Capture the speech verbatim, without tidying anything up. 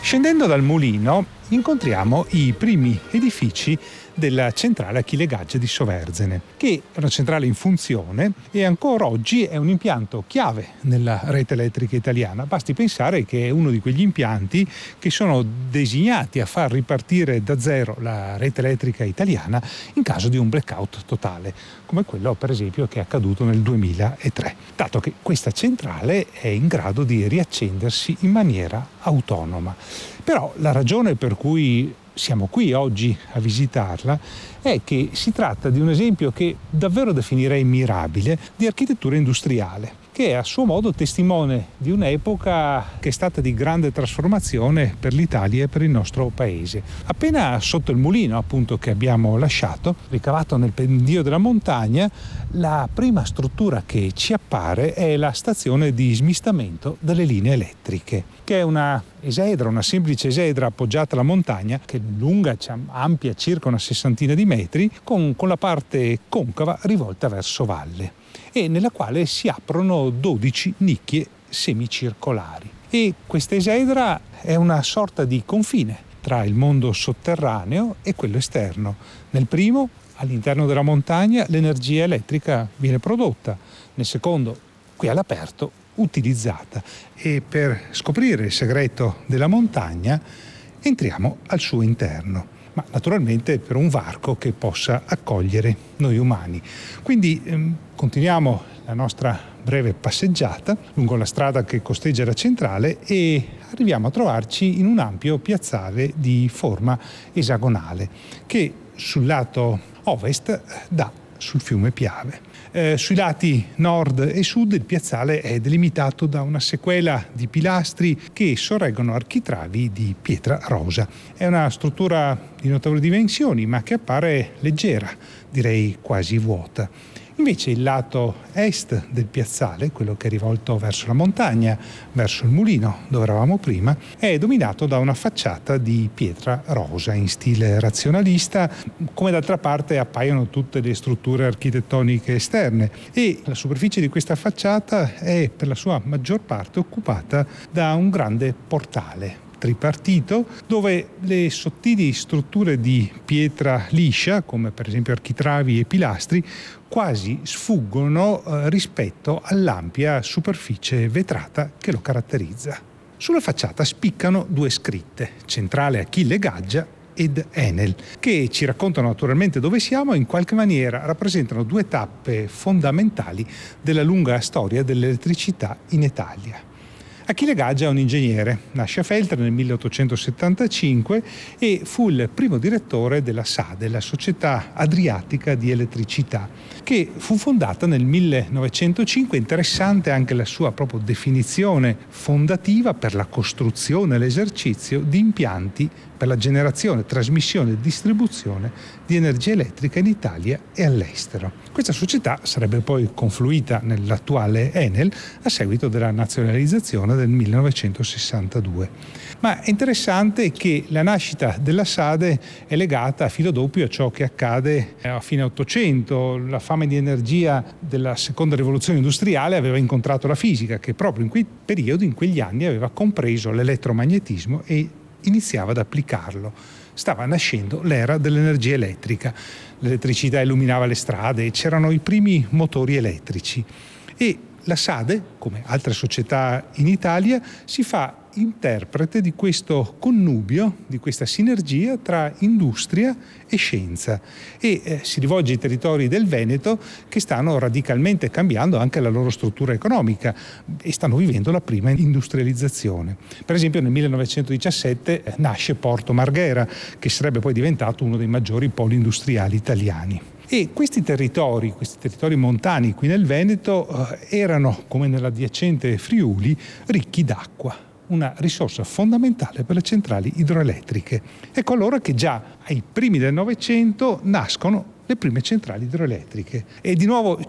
Scendendo dal mulino incontriamo i primi edifici della centrale Achille Gaggia di Soverzene, che è una centrale in funzione e ancora oggi è un impianto chiave nella rete elettrica italiana. Basti pensare che è uno di quegli impianti che sono designati a far ripartire da zero la rete elettrica italiana in caso di un blackout totale, come quello per esempio che è accaduto nel duemilatré, dato che questa centrale è in grado di riaccendersi in maniera autonoma. Però la ragione per cui siamo qui oggi a visitarla è che si tratta di un esempio che davvero definirei mirabile di architettura industriale, che è a suo modo testimone di un'epoca che è stata di grande trasformazione per l'Italia e per il nostro paese. Appena sotto il mulino, appunto, che abbiamo lasciato, ricavato nel pendio della montagna, la prima struttura che ci appare è la stazione di smistamento delle linee elettriche, che è una esedra, una semplice esedra appoggiata alla montagna, che è lunga, cioè, ampia circa una sessantina di metri, con, con la parte concava rivolta verso valle, e nella quale si aprono dodici nicchie semicircolari. E questa esedra è una sorta di confine tra il mondo sotterraneo e quello esterno. Nel primo, all'interno della montagna, l'energia elettrica viene prodotta; nel secondo, qui all'aperto, utilizzata. E per scoprire il segreto della montagna entriamo al suo interno, ma naturalmente per un varco che possa accogliere noi umani. Quindi ehm, continuiamo la nostra breve passeggiata lungo la strada che costeggia la centrale e arriviamo a trovarci in un ampio piazzale di forma esagonale che sul lato ovest dà sul fiume Piave. Eh, sui lati nord e sud il piazzale è delimitato da una sequela di pilastri che sorreggono architravi di pietra rosa. È una struttura di notevoli dimensioni, ma che appare leggera, direi quasi vuota. Invece il lato est del piazzale, quello che è rivolto verso la montagna, verso il mulino dove eravamo prima, è dominato da una facciata di pietra rosa in stile razionalista, come d'altra parte appaiono tutte le strutture architettoniche esterne, e la superficie di questa facciata è per la sua maggior parte occupata da un grande portale tripartito, dove le sottili strutture di pietra liscia, come per esempio architravi e pilastri, quasi sfuggono eh, rispetto all'ampia superficie vetrata che lo caratterizza. Sulla facciata spiccano due scritte: Centrale Achille Gaggia ed Enel, che ci raccontano naturalmente dove siamo e in qualche maniera rappresentano due tappe fondamentali della lunga storia dell'elettricità in Italia. Achille Gaggia è un ingegnere, nasce a Feltre nel milleottocentosettantacinque e fu il primo direttore della SADE, la Società Adriatica di Elettricità, che fu fondata nel millenovecentocinque. Interessante anche la sua proprio definizione fondativa per la costruzione e l'esercizio di impianti per la generazione, trasmissione e distribuzione di energia elettrica in Italia e all'estero. Questa società sarebbe poi confluita nell'attuale Enel a seguito della nazionalizzazione del millenovecentosessantadue. Ma è interessante che la nascita della SADE è legata a filo doppio a ciò che accade a fine Ottocento. La fame di energia della seconda rivoluzione industriale aveva incontrato la fisica, che proprio in quel periodo, in quegli anni, aveva compreso l'elettromagnetismo e iniziava ad applicarlo. Stava nascendo l'era dell'energia elettrica. L'elettricità illuminava le strade, c'erano i primi motori elettrici e la SADE, come altre società in Italia, si fa interprete di questo connubio, di questa sinergia tra industria e scienza, e eh, si rivolge ai territori del Veneto che stanno radicalmente cambiando anche la loro struttura economica e stanno vivendo la prima industrializzazione. Per esempio nel millenovecentodiciassette eh, nasce Porto Marghera, che sarebbe poi diventato uno dei maggiori poli industriali italiani. E questi territori, questi territori montani qui nel Veneto eh, erano, come nell'adiacente Friuli, ricchi d'acqua, una risorsa fondamentale per le centrali idroelettriche. Ecco allora che già ai primi del Novecento nascono le prime centrali idroelettriche. E di nuovo